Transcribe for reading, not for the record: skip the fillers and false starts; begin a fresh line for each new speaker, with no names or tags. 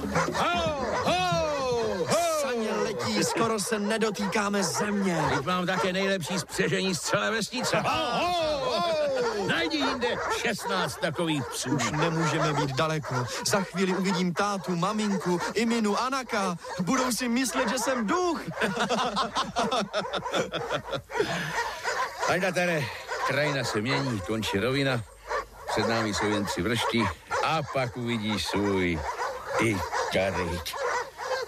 Ho, ho, ho.
Saně letí, skoro se nedotýkáme země.
Teď mám také nejlepší spřežení z celé vesnice. Ho, ho, ho. Najdi jinde 16 takových psů.
Už nemůžeme být daleko. Za chvíli uvidím tátu, maminku, Iminu, Anaka. Budou si myslet, že jsem duch.
Ajdatere, krajina se mění, končí rovina. Před námi jsou jen 3 vršky a pak uvidíš svůj Ikarít.